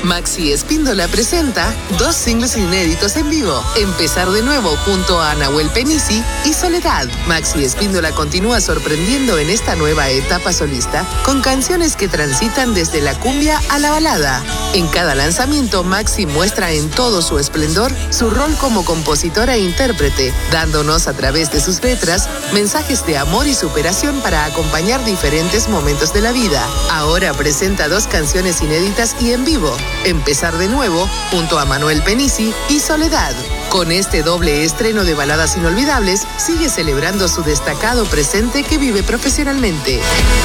Maxi Espíndola presenta 2 singles inéditos en vivo. Empezar de nuevo junto a Nahuel Penisi y Soledad. Maxi Espíndola continúa sorprendiendo en esta nueva etapa solista con canciones que transitan desde la cumbia a la balada. En cada lanzamiento, Maxi muestra en todo su esplendor su rol como compositora e intérprete, dándonos a través de sus letras mensajes de amor y superación para acompañar diferentes momentos de la vida. Ahora presenta 2 canciones inéditas y en vivo. Empezar de nuevo, junto a Nahuel Penisi y Soledad. Con este doble estreno de baladas inolvidables, sigue celebrando su destacado presente que vive profesionalmente.